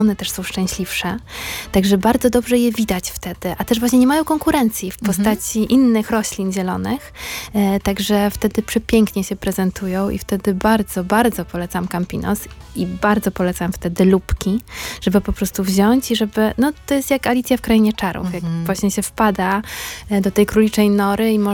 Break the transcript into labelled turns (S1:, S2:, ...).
S1: one też są szczęśliwsze. Także bardzo dobrze je widać wtedy. A też właśnie nie mają konkurencji w postaci innych roślin zielonych. Także wtedy przepięknie się prezentują i wtedy bardzo, bardzo polecam Campinos i bardzo polecam wtedy lubki, żeby po prostu wziąć i żeby, no to jest jak Alicja w Krainie Czarów. Jak właśnie się wpada do tej króliczej nory i